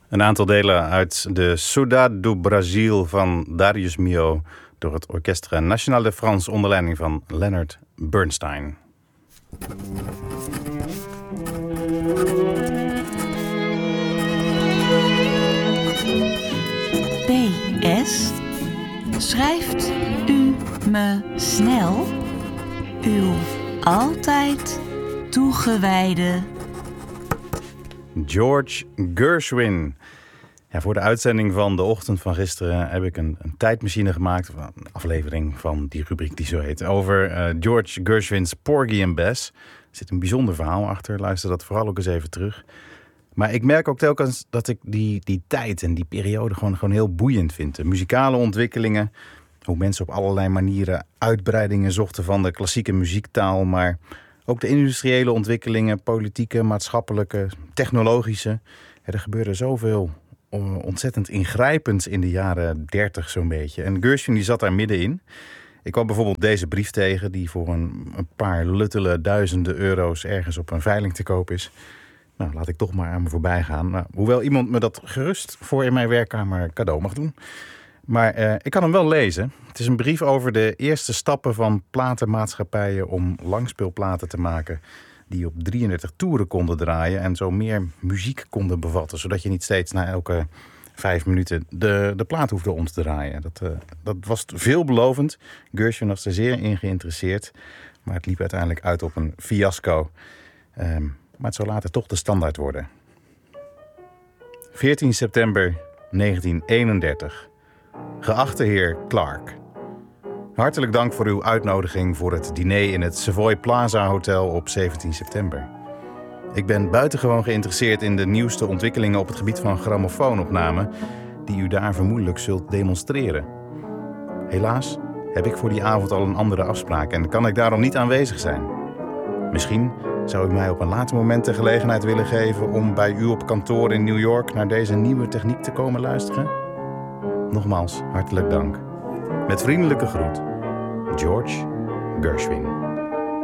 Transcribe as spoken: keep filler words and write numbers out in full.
Een aantal delen uit de Saudade do Brasil van Darius Milhaud door het Orchestre National de France onder leiding van Leonard Bernstein. P S. Schrijft u me snel uw altijd toegewijde George Gershwin. Ja, voor de uitzending van de ochtend van gisteren heb ik een, een tijdmachine gemaakt. Een aflevering van die rubriek die zo heet. Over uh, George Gershwin's Porgy and Bess. Er zit een bijzonder verhaal achter. Luister dat vooral ook eens even terug. Maar ik merk ook telkens dat ik die, die tijd en die periode gewoon, gewoon heel boeiend vind. De muzikale ontwikkelingen. Hoe mensen op allerlei manieren uitbreidingen zochten van de klassieke muziektaal. Maar ook de industriële ontwikkelingen, politieke, maatschappelijke, technologische. Er gebeurde zoveel ontzettend ingrijpends in de jaren dertig zo'n beetje. En Gershwin die zat daar middenin. Ik kwam bijvoorbeeld deze brief tegen die voor een, een paar luttele duizenden euro's ergens op een veiling te koop is. Nou, laat ik toch maar aan me voorbij gaan. Nou, hoewel iemand me dat gerust voor in mijn werkkamer cadeau mag doen. Maar eh, ik kan hem wel lezen. Het is een brief over de eerste stappen van platenmaatschappijen om langspeelplaten te maken die op drieëndertig toeren konden draaien en zo meer muziek konden bevatten. Zodat je niet steeds na elke vijf minuten de, de plaat hoefde om te draaien. Dat, uh, dat was veelbelovend. Gershwin was er zeer in geïnteresseerd. Maar het liep uiteindelijk uit op een fiasco. Um, maar het zou later toch de standaard worden. veertien september negentien eenendertig. Geachte heer Clark. Hartelijk dank voor uw uitnodiging voor het diner in het Savoy Plaza Hotel op zeventien september. Ik ben buitengewoon geïnteresseerd in de nieuwste ontwikkelingen op het gebied van grammofoonopname die u daar vermoedelijk zult demonstreren. Helaas heb ik voor die avond al een andere afspraak en kan ik daarom niet aanwezig zijn. Misschien zou u mij op een later moment de gelegenheid willen geven om bij u op kantoor in New York naar deze nieuwe techniek te komen luisteren? Nogmaals, hartelijk dank. Met vriendelijke groet, George Gershwin.